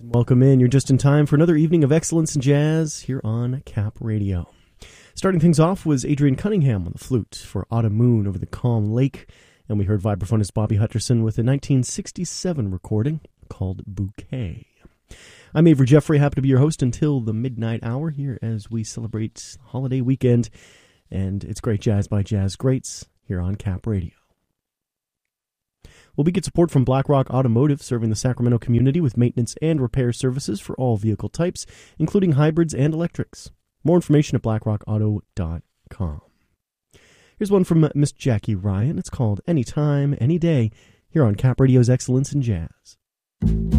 Welcome in. You're just in time for another evening of excellence in jazz here on Cap Radio. Starting things off was Adrian Cunningham on the flute for Autumn Moon Over the Calm Lake, and we heard vibraphonist Bobby Hutcherson with a 1967 recording called Bouquet. I'm Avery Jeffrey, happy to be your host until the midnight hour here as we celebrate holiday weekend, and it's great jazz by jazz greats here on Cap Radio. Well, we get support from BlackRock Automotive, serving the Sacramento community with maintenance and repair services for all vehicle types, including hybrids and electrics. More information at blackrockauto.com. Here's one from Miss Jackie Ryan. It's called Anytime, Any Day, here on Cap Radio's Excellence in Jazz.